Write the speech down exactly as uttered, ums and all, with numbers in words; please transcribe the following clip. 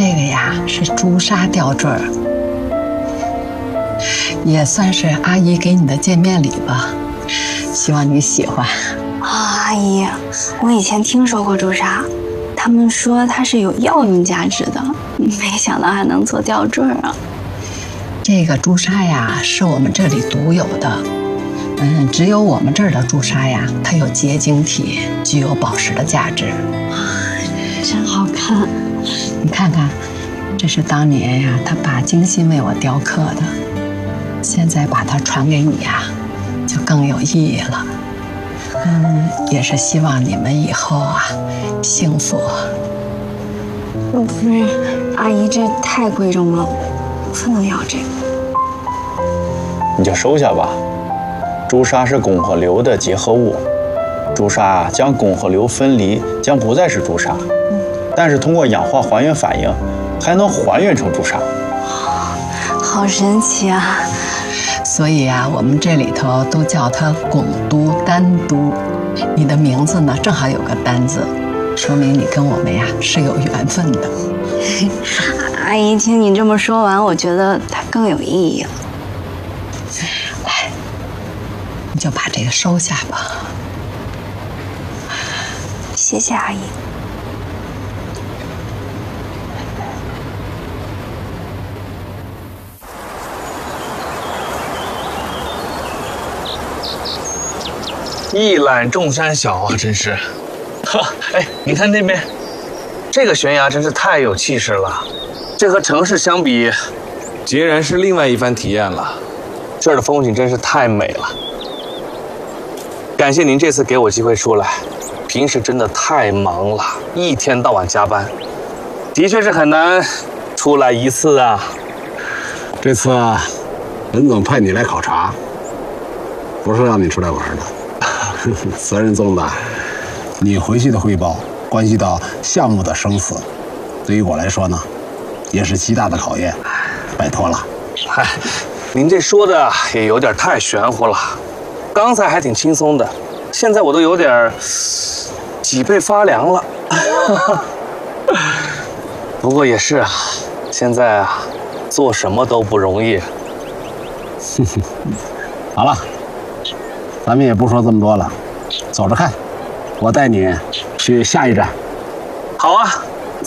这个呀是朱砂吊坠儿，也算是阿姨给你的见面礼吧，希望你喜欢。 啊，阿姨，我以前听说过朱砂，他们说它是有药用价值的，没想到还能做吊坠啊。 这个朱砂呀是我们这里独有的，嗯，只有我们这儿的朱砂呀，它有结晶体，具有宝石的价值。 啊，真好看！ 你看看，这是当年呀他爸精心为我雕刻的，现在把它传给你呀，就更有意义了。嗯，也是希望你们以后啊幸福。 不是，阿姨，这太贵重了，不能要这个。 你就收下吧。朱砂是汞和硫的结合物，朱砂将汞和硫分离，将不再是朱砂。嗯，但是通过氧化还原反应，还能还原成朱砂。 好神奇啊！ 所以啊，我们这里头都叫它汞都丹都。你的名字呢，正好有个丹字，说明你跟我们呀是有缘分的。 阿姨，听你这么说完，我觉得它更有意义了。 来，你就把这个收下吧。 谢谢阿姨。 一览众山小啊，真是。呵，哎，你看那边，这个悬崖真是太有气势了。这和城市相比，截然是另外一番体验了。这儿的风景真是太美了。感谢您这次给我机会出来，平时真的太忙了，一天到晚加班，的确是很难出来一次啊。 这次啊，文总派你来考察，不是让你出来玩的。责任重大，你回去的汇报关系到项目的生死，对于我来说呢，也是极大的考验，拜托了。 嗨，您这说的也有点太玄乎了。刚才还挺轻松的，现在我都有点脊背发凉了。不过也是啊，现在啊，做什么都不容易。 好了。咱们也不说这么多了，走着看，我带你去下一站。 好啊。